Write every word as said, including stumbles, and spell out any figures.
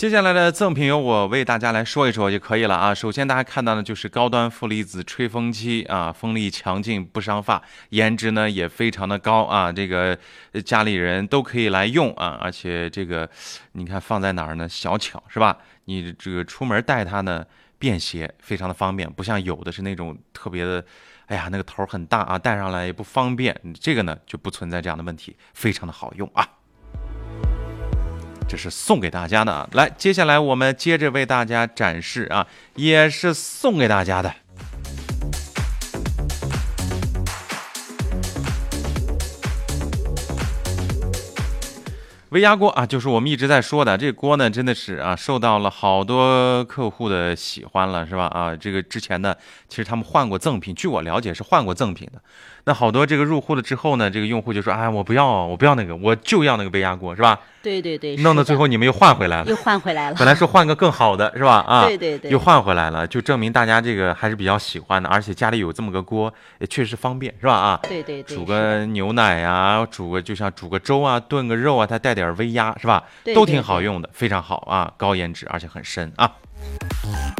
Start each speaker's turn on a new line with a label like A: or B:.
A: 接下来的赠品由我为大家来说一说就可以了啊。首先大家看到的就是高端负离子吹风机啊，风力强劲不伤发，颜值呢也非常的高啊，这个家里人都可以来用啊，而且这个你看放在哪儿呢？小巧是吧？你这个出门带它呢便携，非常的方便，不像有的是那种特别的，哎呀那个头很大啊，带上来也不方便。这个呢就不存在这样的问题，非常的好用啊。这是送给大家的啊！来，接下来我们接着为大家展示啊，也是送给大家的。微压锅啊，就是我们一直在说的这个锅呢，真的是啊，受到了好多客户的喜欢了，是吧？啊，这个之前呢，其实他们换过赠品，据我了解是换过赠品的。那好多这个入户了之后呢，这个用户就说：“哎，我不要，我不要那个，我就要那个微压锅，是吧？”
B: 对对对，
A: 弄到最后你们又换回来了，
B: 又换回来了。
A: 本来说换个更好的，是吧？啊，
B: 对对对，
A: 又换回来了，就证明大家这个还是比较喜欢的，而且家里有这么个锅，也确实方便，是吧？啊，
B: 对对对，
A: 煮个牛奶呀，煮个就像煮个粥啊，炖个肉啊，它带点微压，是吧？
B: 对对对
A: 都挺好用的，非常好啊，高颜值，而且很深啊。